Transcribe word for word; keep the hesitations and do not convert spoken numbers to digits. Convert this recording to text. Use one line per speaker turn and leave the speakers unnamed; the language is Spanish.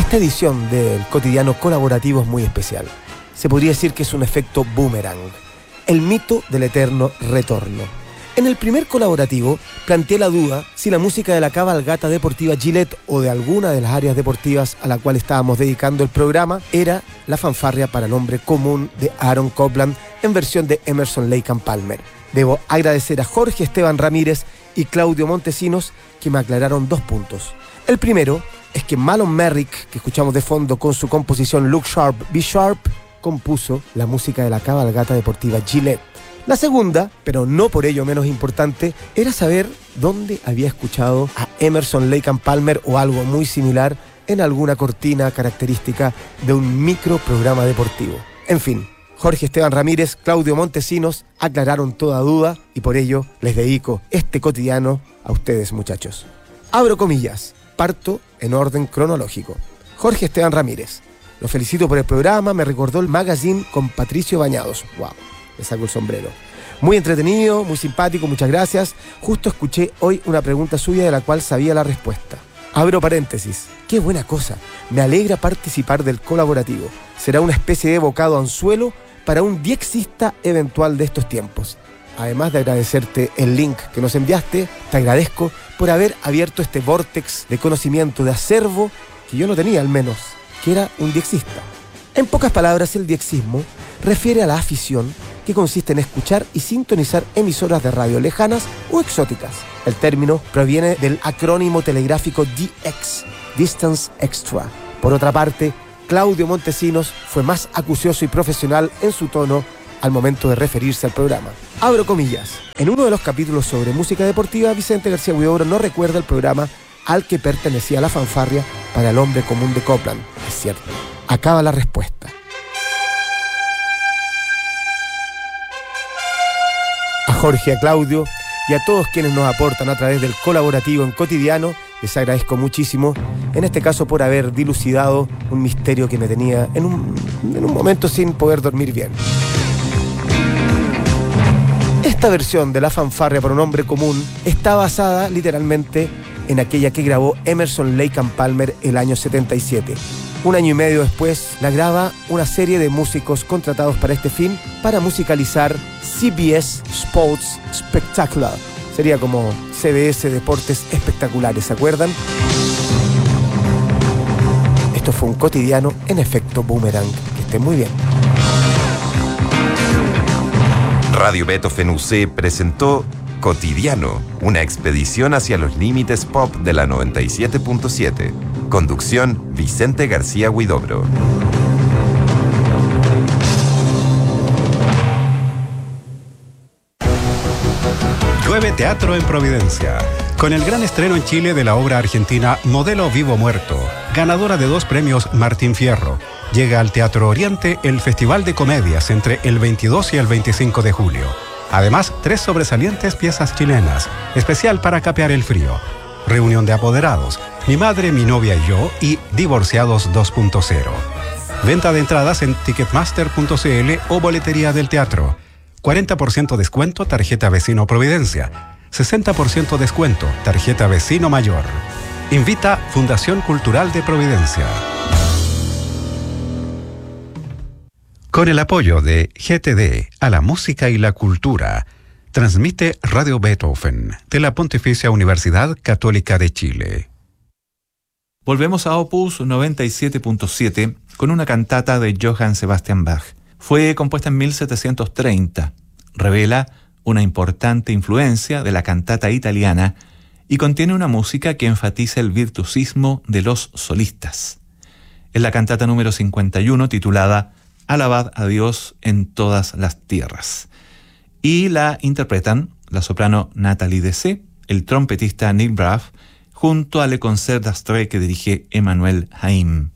Esta edición del cotidiano colaborativo es muy especial. Se podría decir que es un efecto boomerang, el mito del eterno retorno. En el primer colaborativo planteé la duda si la música de la cabalgata deportiva Gillette o de alguna de las áreas deportivas a la cual estábamos dedicando el programa era la fanfarria para el hombre común de Aaron Copland en versión de Emerson, Lake and Palmer. Debo agradecer a Jorge Esteban Ramírez y Claudio Montesinos que me aclararon dos puntos. El primero es que Malon Merrick, que escuchamos de fondo con su composición Look Sharp, Be Sharp, compuso la música de la cabalgata deportiva Gillette. La segunda, pero no por ello menos importante, era saber dónde había escuchado a Emerson, Lake and Palmer o algo muy similar en alguna cortina característica de un microprograma deportivo. En fin, Jorge Esteban Ramírez, Claudio Montesinos aclararon toda duda y por ello les dedico este cotidiano a ustedes, muchachos. Abro comillas, parto en orden cronológico. Jorge Esteban Ramírez, lo felicito por el programa, me recordó el magazine con Patricio Bañados. Wow. Le saco el sombrero. Muy entretenido, muy simpático, muchas gracias. Justo escuché hoy una pregunta suya de la cual sabía la respuesta. Abro paréntesis. Qué buena cosa. Me alegra participar del colaborativo. Será una especie de bocado anzuelo para un diexista eventual de estos tiempos. Además de agradecerte el link que nos enviaste, te agradezco por haber abierto este vórtex de conocimiento, de acervo, que yo no tenía al menos, que era un diexista. En pocas palabras, el diexismo refiere a la afición que consiste en escuchar y sintonizar emisoras de radio lejanas o exóticas. El término proviene del acrónimo telegráfico D X, Distance Extra. Por otra parte, Claudio Montesinos fue más acucioso y profesional en su tono al momento de referirse al programa. Abro comillas. En uno de los capítulos sobre música deportiva, Vicente García Huidobro no recuerda el programa al que pertenecía la fanfarria para el hombre común de Copland. Es cierto. Acaba la respuesta. A Jorge, a Claudio y a todos quienes nos aportan a través del colaborativo en cotidiano, les agradezco muchísimo, en este caso por haber dilucidado un misterio que me tenía en un, en un momento sin poder dormir bien. Esta versión de la fanfarria para un hombre común está basada literalmente en aquella que grabó Emerson, Lake and Palmer el año setenta y siete. Un año y medio después la graba una serie de músicos contratados para este fin para musicalizar C B S Sports Spectacular. Sería como C B S Deportes Espectaculares, ¿se acuerdan? Esto fue un cotidiano en efecto boomerang. Que estén muy bien.
Radio Beethoven U C presentó Cotidiano, una expedición hacia los límites pop de la noventa y siete punto siete. Conducción, Vicente García Huidobro.
Llueve Teatro en Providencia, con el gran estreno en Chile de la obra argentina Modelo Vivo Muerto, ganadora de dos premios Martín Fierro. Llega al Teatro Oriente el Festival de Comedias entre el veintidós y el veinticinco de julio. Además, tres sobresalientes piezas chilenas, especial para capear el frío. Reunión de apoderados, Mi madre, mi novia y yo y Divorciados dos punto cero. Venta de entradas en ticketmaster punto c l o boletería del teatro. cuarenta por ciento descuento tarjeta Vecino Providencia. sesenta por ciento descuento tarjeta Vecino Mayor. Invita Fundación Cultural de Providencia. Con el apoyo de G T D a la música y la cultura, transmite Radio Beethoven de la Pontificia Universidad Católica de Chile.
Volvemos a Opus noventa y siete punto siete con una cantata de Johann Sebastian Bach. Fue compuesta en mil setecientos treinta. Revela una importante influencia de la cantata italiana y contiene una música que enfatiza el virtuosismo de los solistas. Es la cantata número cincuenta y uno titulada Alabad a Dios en todas las tierras. Y la interpretan la soprano Nathalie Dessé, el trompetista Neil Braff, junto al Le Concert d'Astre que dirige Emmanuel Haïm.